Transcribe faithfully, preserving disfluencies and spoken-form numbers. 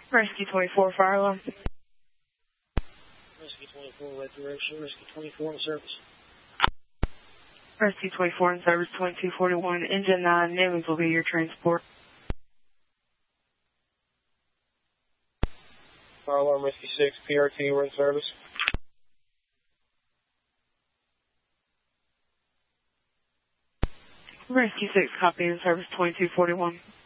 Rescue twenty-four, fire alarm. Rescue twenty-four, right direction. Rescue twenty-four in service. Rescue twenty-four in service, twenty-two forty-one, engine nine, Nimmons will be your transport. Fire alarm, Rescue six, P R T, we're in service. Rescue six, copy in service, twenty-two forty-one.